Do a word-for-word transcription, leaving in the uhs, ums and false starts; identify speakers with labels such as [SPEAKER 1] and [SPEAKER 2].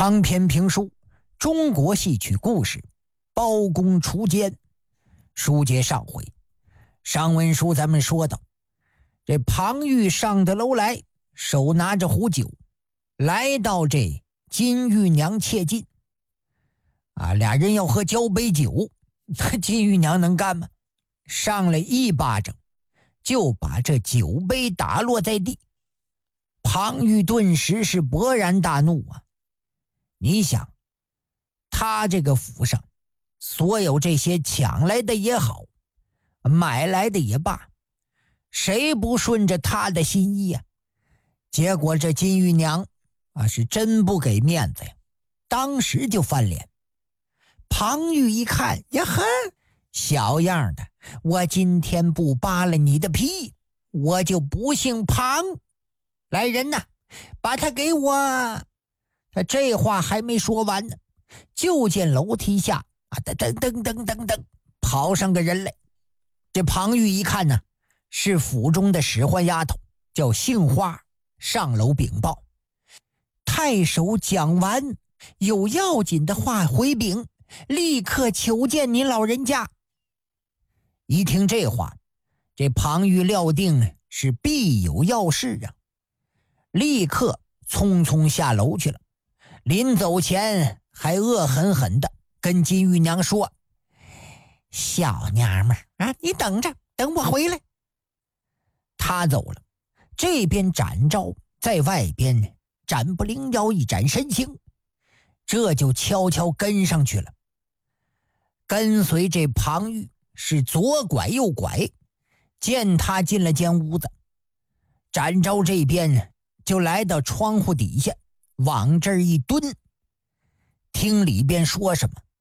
[SPEAKER 1] 长篇评书《中国戏曲故事》，包公除奸。书接上回，上文书咱们说到，这庞玉上的楼来，手拿着壶酒，来到这金玉娘切近。啊，俩人要喝交杯酒，那金玉娘能干吗？上来一巴掌，就把这酒杯打落在地。庞玉顿时是勃然大怒啊！你想，他这个府上所有这些抢来的也好，买来的也罢，谁不顺着他的心意啊？结果这金玉娘啊，是真不给面子呀，当时就翻脸。庞玉一看呀呵，小样的，我今天不扒了你的皮，我就不姓庞。来人呐，把他给我！他这话还没说完呢，就见楼梯下啊，噔噔噔噔噔噔，跑上个人来。这庞玉一看呢，是府中的使唤丫头，叫杏花，上楼禀报。太守讲完，有要紧的话回禀，立刻求见您老人家。一听这话，这庞玉料定是必有要事啊，立刻匆匆下楼去了。临走前还恶狠狠的跟金玉娘说：小娘们啊，你等着，等我回来。他走了，这边展昭在外边展不灵腰一展神行，这就悄悄跟上去了。跟随这庞玉是左拐右拐，见他进了间屋子，展昭这边就来到窗户底下，往这儿一蹲，听里边说什么。